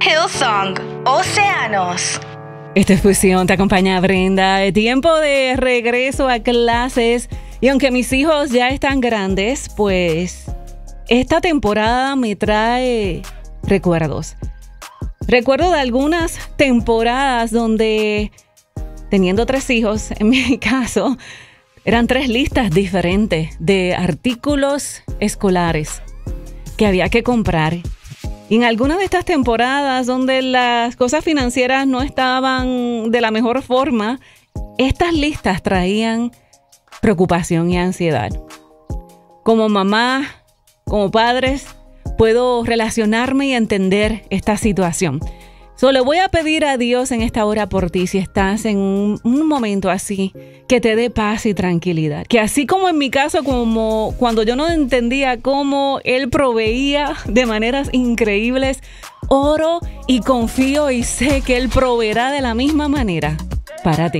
Hillsong, Océanos. Esta es Fusión, te acompaña Brenda. Tiempo de regreso a clases. Y aunque mis hijos ya están grandes, pues esta temporada me trae recuerdos. Recuerdo de algunas temporadas donde, teniendo 3 hijos, en mi caso, eran 3 listas diferentes de artículos escolares que había que comprar. Y en algunas de estas temporadas donde las cosas financieras no estaban de la mejor forma, estas listas traían preocupación y ansiedad. Como mamá, como padres, puedo relacionarme y entender esta situación. Solo voy a pedir a Dios en esta hora por ti, si estás en un momento así, que te dé paz y tranquilidad. Que así como en mi caso, como cuando yo no entendía cómo Él proveía de maneras increíbles, oro y confío y sé que Él proveerá de la misma manera para ti.